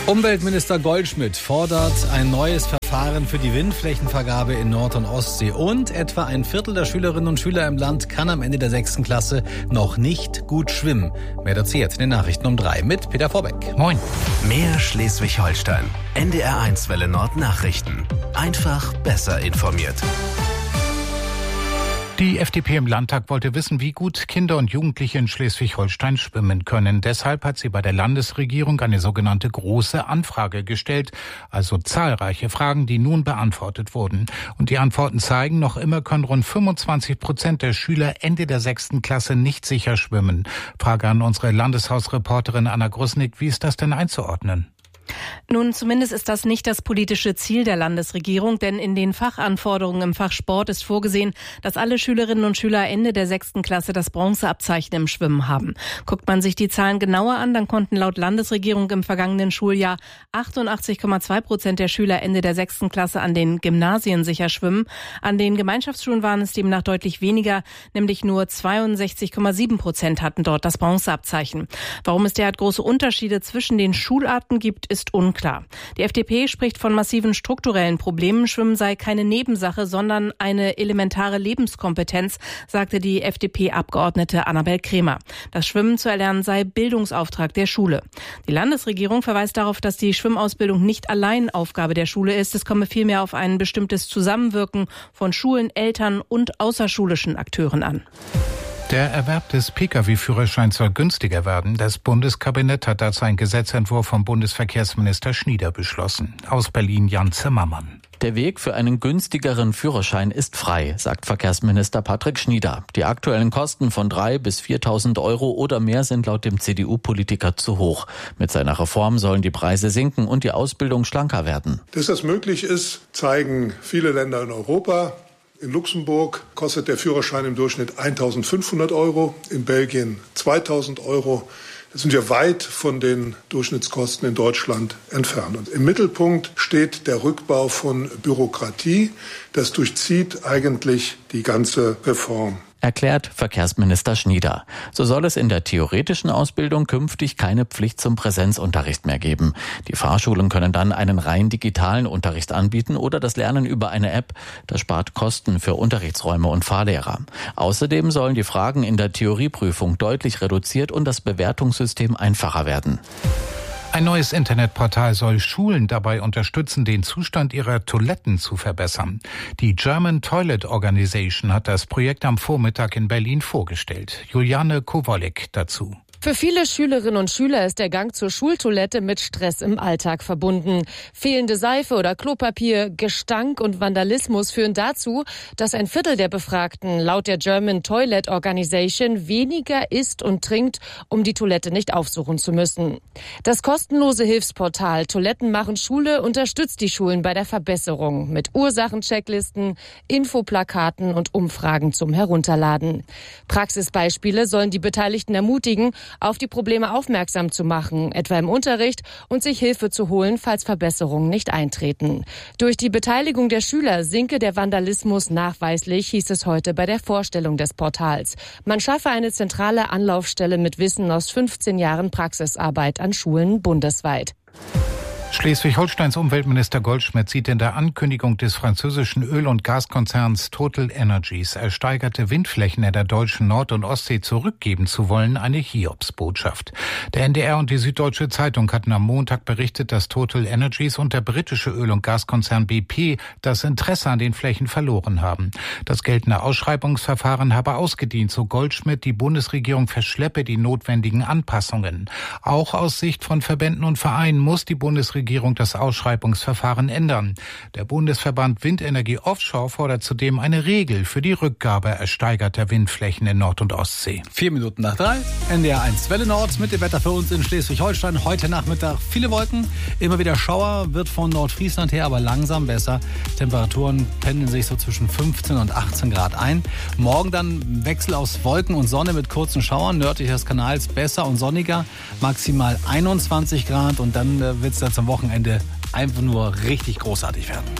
Umweltminister Goldschmidt fordert ein neues Verfahren für die Windflächenvergabe in Nord- und Ostsee. Und etwa ein Viertel der Schülerinnen und Schüler im Land kann am Ende der 6. Klasse noch nicht gut schwimmen. Mehr dazu jetzt in den Nachrichten um 3 mit Peter Vorbeck. Moin. Mehr Schleswig-Holstein. NDR1 Welle Nord Nachrichten. Einfach besser informiert. Die FDP im Landtag wollte wissen, wie gut Kinder und Jugendliche in Schleswig-Holstein schwimmen können. Deshalb hat sie bei der Landesregierung eine sogenannte große Anfrage gestellt, also zahlreiche Fragen, die nun beantwortet wurden. Und die Antworten zeigen, noch immer können rund 25% der Schüler Ende der 6. Klasse nicht sicher schwimmen. Frage an unsere Landeshausreporterin Anna Grusnick, wie ist das denn einzuordnen? Nun, zumindest ist das nicht das politische Ziel der Landesregierung, denn in den Fachanforderungen im Fach Sport ist vorgesehen, dass alle Schülerinnen und Schüler Ende der 6. Klasse das Bronzeabzeichen im Schwimmen haben. Guckt man sich die Zahlen genauer an, dann konnten laut Landesregierung im vergangenen Schuljahr 88,2% der Schüler Ende der 6. Klasse an den Gymnasien sicher schwimmen. An den Gemeinschaftsschulen waren es demnach deutlich weniger, nämlich nur 62,7% hatten dort das Bronzeabzeichen. Warum es derart große Unterschiede zwischen den Schularten gibt, ist unklar. Die FDP spricht von massiven strukturellen Problemen. Schwimmen sei keine Nebensache, sondern eine elementare Lebenskompetenz, sagte die FDP-Abgeordnete Annabel Krämer. Das Schwimmen zu erlernen sei Bildungsauftrag der Schule. Die Landesregierung verweist darauf, dass die Schwimmausbildung nicht allein Aufgabe der Schule ist. Es komme vielmehr auf ein bestimmtes Zusammenwirken von Schulen, Eltern und außerschulischen Akteuren an. Der Erwerb des Pkw-Führerscheins soll günstiger werden. Das Bundeskabinett hat dazu einen Gesetzentwurf vom Bundesverkehrsminister Schnieder beschlossen. Aus Berlin Jan Zimmermann. Der Weg für einen günstigeren Führerschein ist frei, sagt Verkehrsminister Patrick Schnieder. Die aktuellen Kosten von 3.000 bis 4.000 Euro oder mehr sind laut dem CDU-Politiker zu hoch. Mit seiner Reform sollen die Preise sinken und die Ausbildung schlanker werden. Dass das möglich ist, zeigen viele Länder in Europa. In Luxemburg kostet der Führerschein im Durchschnitt 1.500 Euro, in Belgien 2.000 Euro. Das sind wir weit von den Durchschnittskosten in Deutschland entfernt. Und im Mittelpunkt steht der Rückbau von Bürokratie. Das durchzieht eigentlich die ganze Reform. Erklärt Verkehrsminister Schnieder. So soll es in der theoretischen Ausbildung künftig keine Pflicht zum Präsenzunterricht mehr geben. Die Fahrschulen können dann einen rein digitalen Unterricht anbieten oder das Lernen über eine App. Das spart Kosten für Unterrichtsräume und Fahrlehrer. Außerdem sollen die Fragen in der Theorieprüfung deutlich reduziert und das Bewertungssystem einfacher werden. Ein neues Internetportal soll Schulen dabei unterstützen, den Zustand ihrer Toiletten zu verbessern. Die German Toilet Organization hat das Projekt am Vormittag in Berlin vorgestellt. Juliane Kowalik dazu. Für viele Schülerinnen und Schüler ist der Gang zur Schultoilette mit Stress im Alltag verbunden. Fehlende Seife oder Klopapier, Gestank und Vandalismus führen dazu, dass ein Viertel der Befragten laut der German Toilet Organization weniger isst und trinkt, um die Toilette nicht aufsuchen zu müssen. Das kostenlose Hilfsportal Toiletten machen Schule unterstützt die Schulen bei der Verbesserung mit Ursachenchecklisten, Infoplakaten und Umfragen zum Herunterladen. Praxisbeispiele sollen die Beteiligten ermutigen, auf die Probleme aufmerksam zu machen, etwa im Unterricht, und sich Hilfe zu holen, falls Verbesserungen nicht eintreten. Durch die Beteiligung der Schüler sinke der Vandalismus nachweislich, hieß es heute bei der Vorstellung des Portals. Man schaffe eine zentrale Anlaufstelle mit Wissen aus 15 Jahren Praxisarbeit an Schulen bundesweit. Schleswig-Holsteins Umweltminister Goldschmidt sieht in der Ankündigung des französischen Öl- und Gaskonzerns Total Energies, ersteigerte Windflächen in der deutschen Nord- und Ostsee zurückgeben zu wollen, eine Hiobsbotschaft. Der NDR und die Süddeutsche Zeitung hatten am Montag berichtet, dass Total Energies und der britische Öl- und Gaskonzern BP das Interesse an den Flächen verloren haben. Das geltende Ausschreibungsverfahren habe ausgedient, so Goldschmidt, die Bundesregierung verschleppe die notwendigen Anpassungen. Auch aus Sicht von Verbänden und Vereinen muss die Bundesregierung das Ausschreibungsverfahren ändern. Der Bundesverband Windenergie Offshore fordert zudem eine Regel für die Rückgabe ersteigerter Windflächen in Nord- und Ostsee. 3:04, NDR1 Welle Nord mit dem Wetter für uns in Schleswig-Holstein. Heute Nachmittag viele Wolken, immer wieder Schauer, wird von Nordfriesland her aber langsam besser. Temperaturen pendeln sich so zwischen 15 und 18 Grad ein. Morgen dann Wechsel aus Wolken und Sonne mit kurzen Schauern, nördlich des Kanals besser und sonniger, maximal 21 Grad und dann wird es dann zum Wochenende einfach nur richtig großartig werden.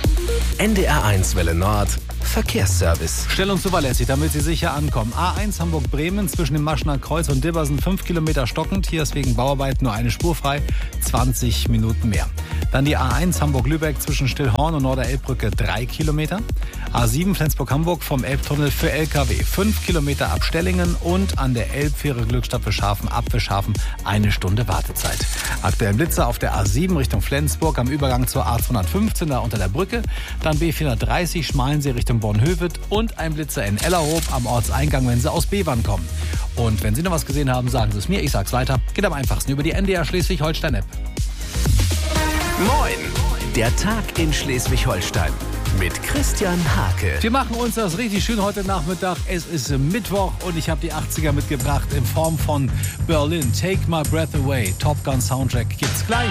NDR1 Welle Nord Verkehrsservice. Stellung zuverlässig, damit Sie sicher ankommen. A1 Hamburg-Bremen zwischen dem Maschener Kreuz und Dibbersen 5 Kilometer stockend. Hier ist wegen Bauarbeit nur eine Spur frei. 20 Minuten mehr. Dann die A1 Hamburg-Lübeck zwischen Stillhorn und Norderelbbrücke 3 Kilometer. A7 Flensburg-Hamburg vom Elbtunnel für LKW 5 Kilometer ab Stellingen und an der Elbfähre Glückstadt Fischhafen ab Fischhafen 1 Stunde Wartezeit. Aktuell Blitzer auf der A7 Richtung Flensburg am Übergang zur A215 da unter der Brücke. Dann B430 Schmalensee Richtung Bornhöved und ein Blitzer in Ellerhof am Ortseingang, wenn Sie aus Bevern kommen. Und wenn Sie noch was gesehen haben, sagen Sie es mir, ich sag's weiter. Geht am einfachsten über die NDR Schleswig-Holstein-App. Moin, der Tag in Schleswig-Holstein mit Christian Hake. Wir machen uns das richtig schön heute Nachmittag. Es ist Mittwoch und ich habe die 80er mitgebracht in Form von Berlin. Take My Breath Away. Top Gun Soundtrack gibt's gleich.